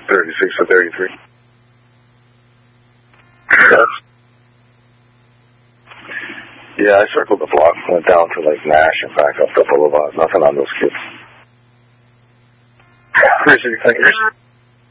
36 to 33. Yeah, I circled the block, went down to like Nash and back up the boulevard. Nothing on those kids. Appreciate your fingers.